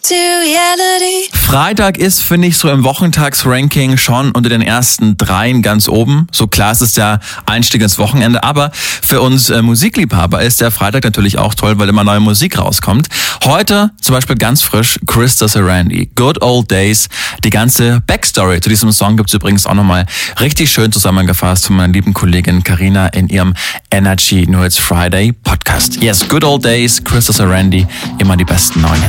Freitag ist, finde ich, so im Wochentagsranking schon unter den ersten 3 ganz oben. So klar, es ist der Einstieg ins Wochenende, aber für uns Musikliebhaber ist der Freitag natürlich auch toll, weil immer neue Musik rauskommt. Heute zum Beispiel ganz frisch Krista Sarandon, Good Old Days. Die ganze Backstory zu diesem Song gibt's übrigens auch nochmal richtig schön zusammengefasst von meiner lieben Kollegin Carina in ihrem Energy Nur It's Friday Podcast. Yes, Good Old Days, Krista Sarandon, immer die besten neuen.